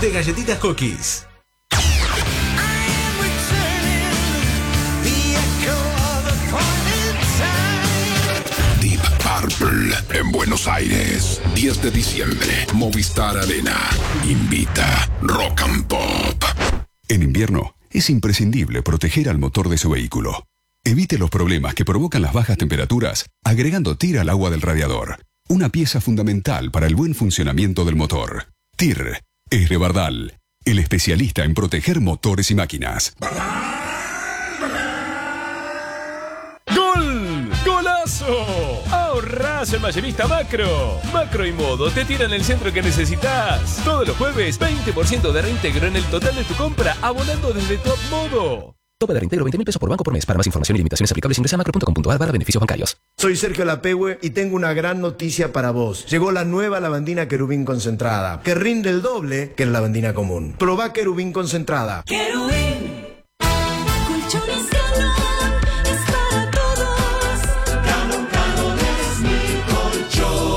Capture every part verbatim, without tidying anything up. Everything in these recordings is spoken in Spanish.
de galletitas Cookies. Deep Purple en Buenos Aires, diez de diciembre, Movistar Arena. Invita Rock and Pop. En invierno es imprescindible proteger al motor de su vehículo. Evite los problemas que provocan las bajas temperaturas agregando T I R al agua del radiador. Una pieza fundamental para el buen funcionamiento del motor. T I R es de Bardal, el especialista en proteger motores y máquinas. ¡Gol! ¡Golazo! ¡Ahorrás en Mayorista Macro! Macro y Modo te tiran el centro que necesitas. Todos los jueves, veinte por ciento de reintegro en el total de tu compra, abonando desde Top Modo. Tope de reintegro veinte mil pesos por banco por mes. Para más información y limitaciones aplicables ingresa a macro punto com punto a r barra beneficios bancarios. Soy Sergio Lapehue y tengo una gran noticia para vos. Llegó la nueva lavandina Querubín concentrada, que rinde el doble que la lavandina común. Probá Querubín concentrada. Querubín. Colchones Galón es para todos. Galón, Galón es mi colchón.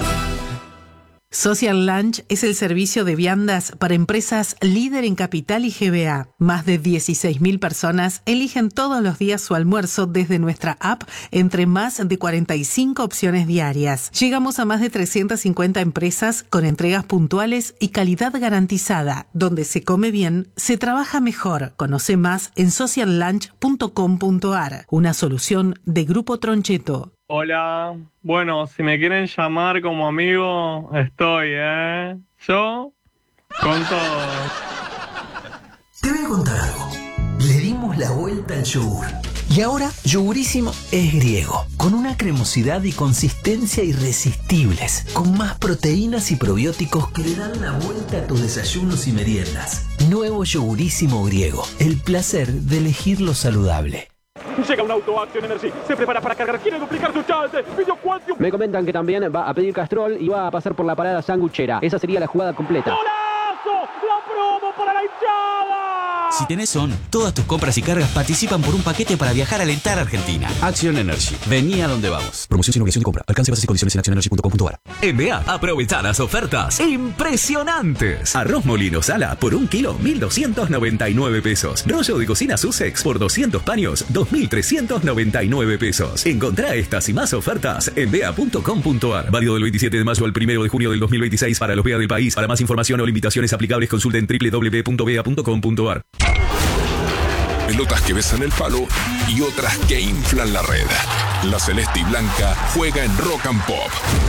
Social Lunch es el servicio de viandas para empresas líder en capital y G B A. Más de dieciséis mil personas eligen todos los días su almuerzo desde nuestra app entre más de cuarenta y cinco opciones diarias. Llegamos a más de trescientas cincuenta empresas con entregas puntuales y calidad garantizada. Donde se come bien, se trabaja mejor. Conoce más en social lunch punto com punto a r. Una solución de Grupo Troncheto. Hola, bueno, si me quieren llamar como amigo, estoy, ¿eh? Yo, con todo. Te voy a contar algo. Le dimos la vuelta al yogur. Y ahora, Yogurísimo es griego, con una cremosidad y consistencia irresistibles, con más proteínas y probióticos que le dan la vuelta a tus desayunos y meriendas. Nuevo Yogurísimo griego, el placer de elegir lo saludable. Llega un auto Action Energy, se prepara para cargar, quiere duplicar su chance. Video Quantum. Me comentan que también va a pedir Castrol y va a pasar por la parada sanguchera. Esa sería la jugada completa. ¡Golazo! ¡La promo para la hinchada! Si tenés Son, todas tus compras y cargas participan por un paquete para viajar a alentar a Argentina. Action Energy. Vení a donde vamos. Promoción sin obligación de compra. Alcance, bases y condiciones en action energy punto com punto a r. En B A, aprovecha las ofertas impresionantes. Arroz Molino Sala por un kilo, mil doscientos noventa y nueve pesos. Rollo de cocina Sussex por doscientos paños, dos mil trescientos noventa y nueve pesos. Encontrá estas y más ofertas en b a punto com punto a r. Válido del veintisiete de mayo al primero de junio del dos mil veintiséis para los B A del país. Para más información o limitaciones aplicables, consulten doble u doble u doble u punto b a punto com punto a r. Pelotas que besan el palo y otras que inflan la red. La celeste y blanca juega en Rock and Pop.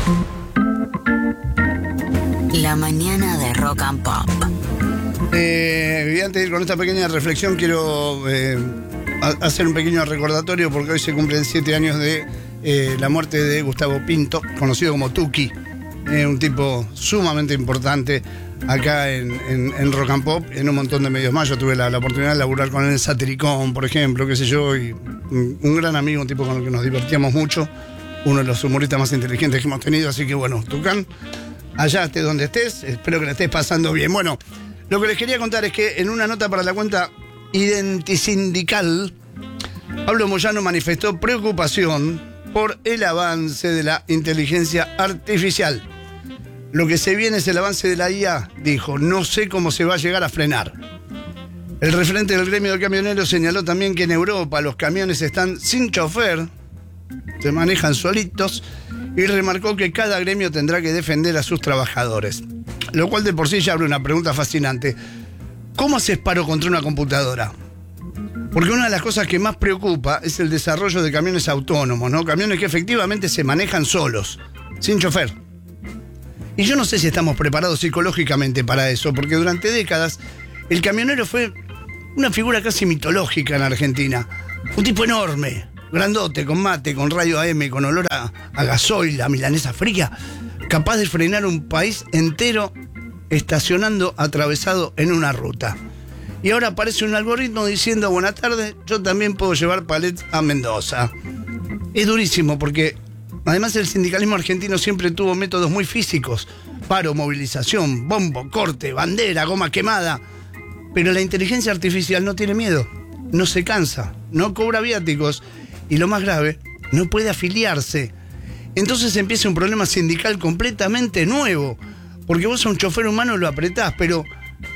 La mañana de Rock and Pop. Eh, y antes de ir con esta pequeña reflexión, quiero eh, hacer un pequeño recordatorio porque hoy se cumplen siete años de eh, la muerte de Gustavo Pinto, conocido como Tuki, eh, un tipo sumamente importante acá en, en, en Rock and Pop, en un montón de medios más. Yo tuve la, la oportunidad de laburar con él en Satiricón, por ejemplo, qué sé yo, y un, un gran amigo, un tipo con el que nos divertíamos mucho, uno de los humoristas más inteligentes que hemos tenido, así que bueno, Tucán, allá estés donde estés, espero que la estés pasando bien. Bueno, lo que les quería contar es que en una nota para la cuenta Identisindical, Pablo Moyano manifestó preocupación por el avance de la inteligencia artificial. Lo que se viene es el avance de la I A, dijo, no sé cómo se va a llegar a frenar. El referente del gremio de camioneros señaló también que en Europa los camiones están sin chofer, se manejan solitos, y remarcó que cada gremio tendrá que defender a sus trabajadores. Lo cual de por sí ya abre una pregunta fascinante. ¿Cómo haces paro contra una computadora? Porque una de las cosas que más preocupa es el desarrollo de camiones autónomos, ¿no? Camiones que efectivamente se manejan solos, sin chofer. Y yo no sé si estamos preparados psicológicamente para eso, porque durante décadas el camionero fue una figura casi mitológica en Argentina. Un tipo enorme, grandote, con mate, con radio A M, con olor a, a gasoil, a milanesa fría, capaz de frenar un país entero estacionando atravesado en una ruta. Y ahora aparece un algoritmo diciendo, buenas tardes, yo también puedo llevar palets a Mendoza. Es durísimo porque además el sindicalismo argentino siempre tuvo métodos muy físicos. Paro, movilización, bombo, corte, bandera, goma quemada. Pero la inteligencia artificial no tiene miedo, no se cansa, no cobra viáticos y lo más grave, no puede afiliarse. Entonces empieza un problema sindical completamente nuevo. Porque vos a un chofer humano lo apretás, pero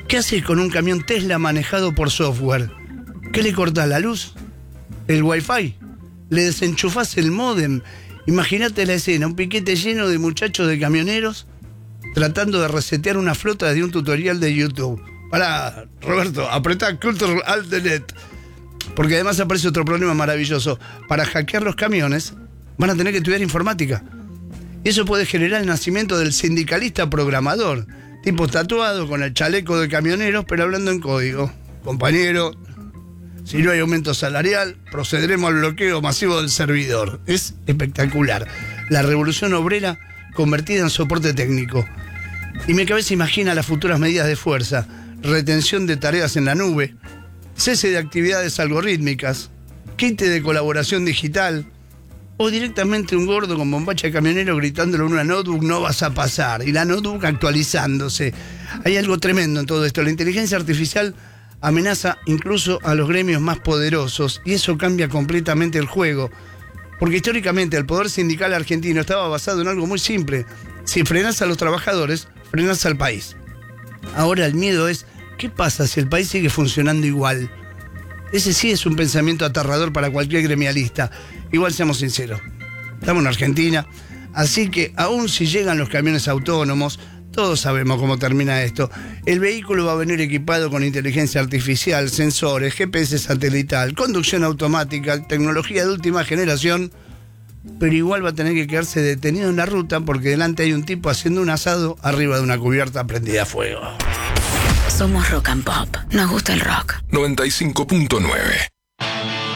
¿Qué haces con un camión Tesla manejado por software? ¿Qué le cortás, la luz? ¿El wifi? ¿Le desenchufás el módem? Imagínate la escena, un piquete lleno de muchachos de camioneros tratando de resetear una flota desde un tutorial de YouTube. Pará, Roberto, apretá Control Alt Delete. Porque además aparece otro problema maravilloso. Para hackear los camiones van a tener que estudiar informática. Y eso puede generar el nacimiento del sindicalista programador, tipo tatuado con el chaleco de camioneros, pero hablando en código. Compañero, si no hay aumento salarial, procederemos al bloqueo masivo del servidor. Es espectacular. La revolución obrera convertida en soporte técnico. Y mi cabeza imagina las futuras medidas de fuerza: retención de tareas en la nube, cese de actividades algorítmicas, quite de colaboración digital, o directamente un gordo con bombacha de camionero gritándole en una notebook: no vas a pasar, y la notebook actualizándose. Hay algo tremendo en todo esto. La inteligencia artificial amenaza incluso a los gremios más poderosos, y eso cambia completamente el juego, porque históricamente el poder sindical argentino estaba basado en algo muy simple: si frenás a los trabajadores, frenás al país. Ahora el miedo es: ¿qué pasa si el país sigue funcionando igual? Ese sí es un pensamiento aterrador para cualquier gremialista. Igual, seamos sinceros, estamos en Argentina, así que aun si llegan los camiones autónomos, todos sabemos cómo termina esto. El vehículo va a venir equipado con inteligencia artificial, sensores, G P S satelital, conducción automática, tecnología de última generación, pero igual va a tener que quedarse detenido en la ruta porque delante hay un tipo haciendo un asado arriba de una cubierta prendida a fuego. Somos Rock and Pop. Nos gusta el rock. noventa y cinco punto nueve